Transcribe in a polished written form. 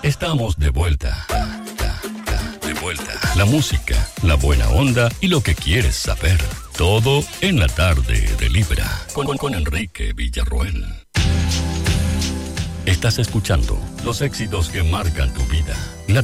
Estamos de vuelta. De vuelta. La música, la buena onda y lo que quieres saber. Todo en la tarde de Libra. Con Enrique Villarroel. Estás escuchando los éxitos que marcan tu vida. La